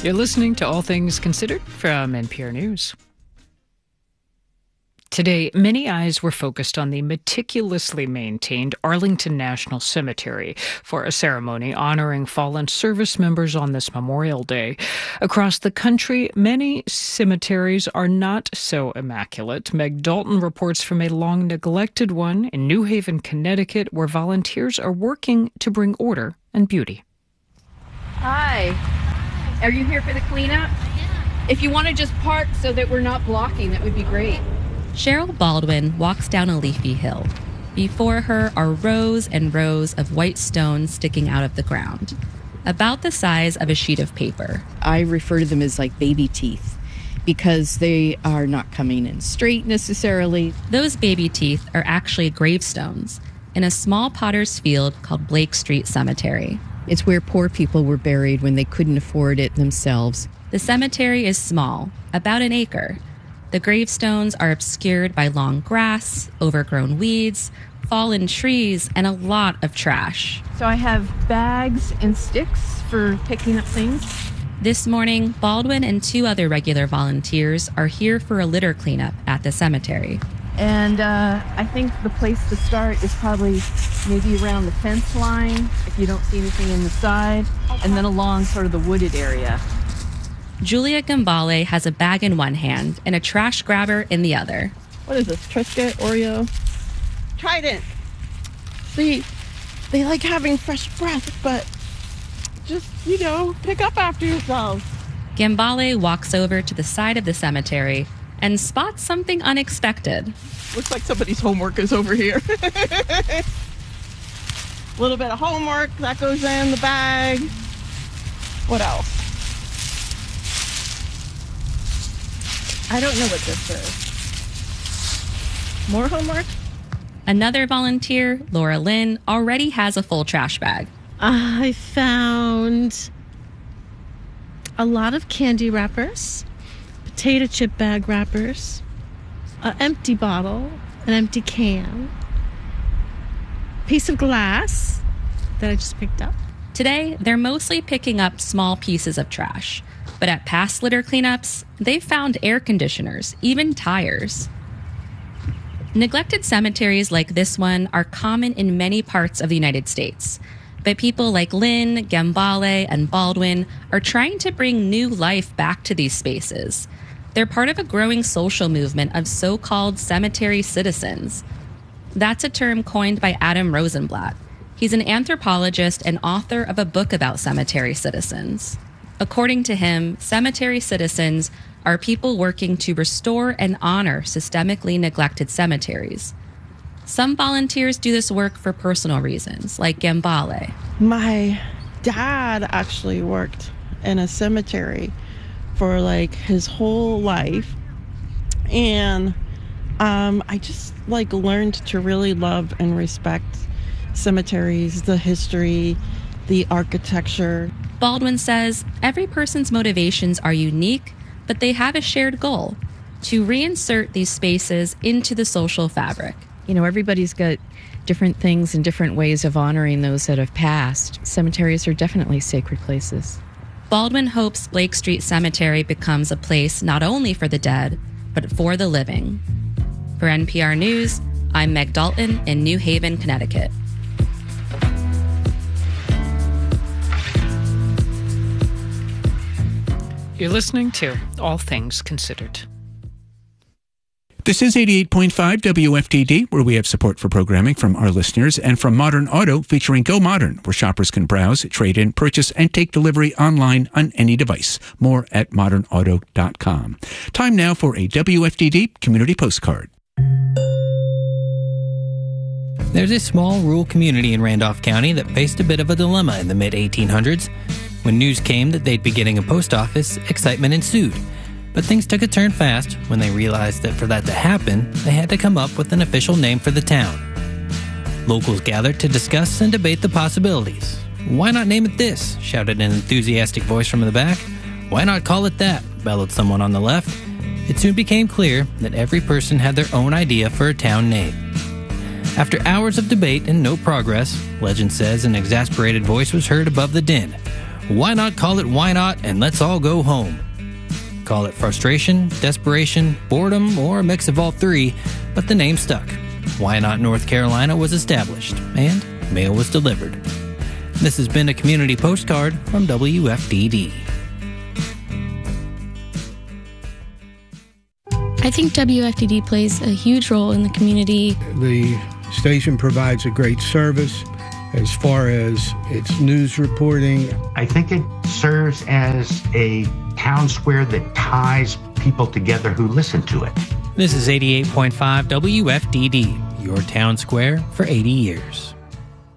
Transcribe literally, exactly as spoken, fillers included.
You're listening to All Things Considered from N P R News. Today, many eyes were focused on the meticulously maintained Arlington National Cemetery for a ceremony honoring fallen service members on this Memorial Day. Across the country, many cemeteries are not so immaculate. Meg Dalton reports from a long-neglected one in New Haven, Connecticut, where volunteers are working to bring order and beauty. Hi. Are you here for the cleanup? If you want to just park so that we're not blocking, that would be great. Cheryl Baldwin walks down a leafy hill. Before her are rows and rows of white stones sticking out of the ground, about the size of a sheet of paper. I refer to them as like baby teeth because they are not coming in straight necessarily. Those baby teeth are actually gravestones in a small potter's field called Blake Street Cemetery. It's where poor people were buried when they couldn't afford it themselves. The cemetery is small, about an acre. The gravestones are obscured by long grass, overgrown weeds, fallen trees, and a lot of trash. So I have bags and sticks for picking up things. This morning, Baldwin and two other regular volunteers are here for a litter cleanup at the cemetery. And uh, I think the place to start is probably maybe around the fence line, if you don't see anything in the side, and then along sort of the wooded area. Julia Gambale has a bag in one hand and a trash grabber in the other. What is this, Triscuit, Oreo? Trident. See, they like having fresh breath, but just, you know, pick up after yourselves. Gambale walks over to the side of the cemetery and spots something unexpected. Looks like somebody's homework is over here. A little bit of homework, that goes in the bag. What else? I don't know what this is. More homework? Another volunteer, Laura Lynn, already has a full trash bag. I found a lot of candy wrappers, potato chip bag wrappers, an empty bottle, an empty can, piece of glass that I just picked up. Today, they're mostly picking up small pieces of trash. But at past litter cleanups, they've found air conditioners, even tires. Neglected cemeteries like this one are common in many parts of the United States. But people like Lynn, Gambale, and Baldwin are trying to bring new life back to these spaces. They're part of a growing social movement of so-called cemetery citizens. That's a term coined by Adam Rosenblatt. He's an anthropologist and author of a book about cemetery citizens. According to him, cemetery citizens are people working to restore and honor systemically neglected cemeteries. Some volunteers do this work for personal reasons, like Gambale. My dad actually worked in a cemetery for like his whole life. And um, I just like learned to really love and respect cemeteries, the history, the architecture. Baldwin says every person's motivations are unique, but they have a shared goal: to reinsert these spaces into the social fabric. You know, everybody's got different things and different ways of honoring those that have passed. Cemeteries are definitely sacred places. Baldwin hopes Blake Street Cemetery becomes a place not only for the dead, but for the living. For N P R News, I'm Meg Dalton in New Haven, Connecticut. You're listening to All Things Considered. This is eighty-eight point five W F T D, where we have support for programming from our listeners, and from Modern Auto, featuring Go Modern, where shoppers can browse, trade in, purchase, and take delivery online on any device. More at modern auto dot com. Time now for a W F T D community postcard. There's a small rural community in Randolph County that faced a bit of a dilemma in the mid eighteen hundreds. When news came that they'd be getting a post office, excitement ensued. But things took a turn fast when they realized that for that to happen, they had to come up with an official name for the town. Locals gathered to discuss and debate the possibilities. "Why not name it this?" shouted an enthusiastic voice from the back. "Why not call it that?" bellowed someone on the left. It soon became clear that every person had their own idea for a town name. After hours of debate and no progress, legend says an exasperated voice was heard above the din. Why not call it Why Not and let's all go home? Call it frustration, desperation, boredom, or a mix of all three, but the name stuck. Why Not North Carolina was established, and mail was delivered. This has been a community postcard from W F D D. I think W F D D plays a huge role in the community. The station provides a great service as far as its news reporting. I think it serves as a town square that ties people together who listen to it. This is eighty-eight point five W F D D, your town square for eighty years.